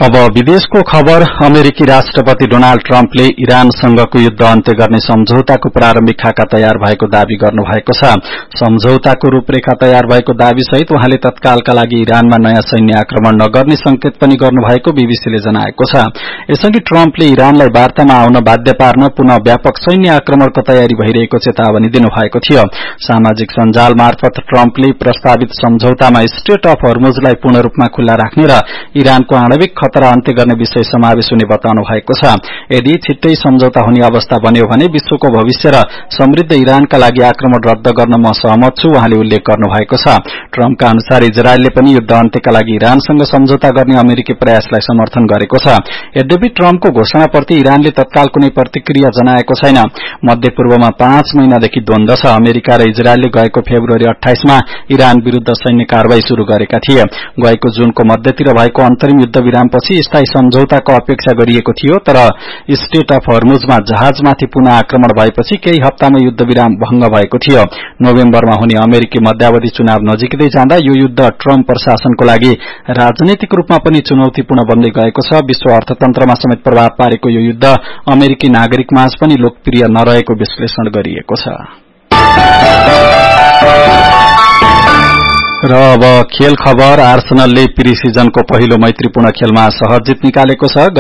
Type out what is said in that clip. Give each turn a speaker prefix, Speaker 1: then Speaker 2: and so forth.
Speaker 1: अब विदेशको खबर। अमेरिकी राष्ट्रपति डोनाल्ड ट्रम्पले इरानसँगको युद्ध अन्त्य गर्ने सम्झौताको प्रारम्भिक खाका तयार भएको दावी गर्नुभएको छ। सम्झौताको रूपरेखा तयार भएको दावी सहित उहाँले तत्कालका लागि इरानमा नयाँ सैन्य आक्रमण नगर्ने संकेत पनि गर्नुभएको बीबीसीले जनाएको छ। यसअघि ट्रम्पले इरानलाई वार्तामा आउन बाध्य पार्न पुनः व्यापक सैन्य आक्रमणको तयारी भइरहेको चेतावनी दिनुभएको थियो। सामाजिक सञ्जाल मार्फत ट्रम्पले प्रस्तावित सम्झौतामा स्ट्रेट अफ हर्मुजलाई पूर्ण रूपमा खुल्ला राख्ने र इरानको आणविक खतरा अन्त्य गर्ने विषय समावेश हुने बताउनु भएको छ। यदि छिट्टै सम्झौता हुने अवस्था बन्यो भने विश्वको भविष्य र समृद्ध इरानका लागि आक्रमण रद्द गर्न म सहमत छु, उहाँले उल्लेख गर्नुभएको छ। ट्रम्पका अनुसार इजरायलले पनि युद्ध अन्त्यका लागि इरानसँग सम्झौता गर्ने अमेरिकी प्रयासलाई समर्थन गरेको छ। यद्यपि ट्रम्पको घोषणाप्रति इरानले तत्काल कुनै प्रतिक्रिया जनाएको छैन। मध्यपूर्वमा 5 महिनादेखि द्वन्द्व छ। अमेरिका र इजरायलले गएको फेब्रुअरी 28 मा इरान विरूद्ध सैन्य कारवाही शुरू गरेका थिए। गएको जुनको मध्यतिर भएको अन्तरिम युद्ध विरामपछि स्थायी सम्झौताको अपेक्षा गरिएको थियो, तर स्ट्रेट अफ हर्मुजमा जहाजमाथि पुनः आक्रमण भएपछि केही हप्तामा युद्ध विराम भंग भएको थियो। नोभेम्बरमा हुने अमेरिकी मध्यावधि चुनाव नजिकै जाँदा यो युद्ध ट्रम्प प्रशासनको लागि राजनैतिक रूपमा पनि चुनौतीपूर्ण बन्दै गएको छ। विश्व अर्थतन्त्रमा समेत प्रभाव पारेको यो युद्ध अमेरिकी नागरिकमाझ पनि लोकप्रिय नरहेको विश्लेषण गरिएको छ। र अब खेल खबर। आर्सेनलले प्री सिजनको पहिलो मैत्रीपूर्ण खेलमा सहज जित निकालेको छ।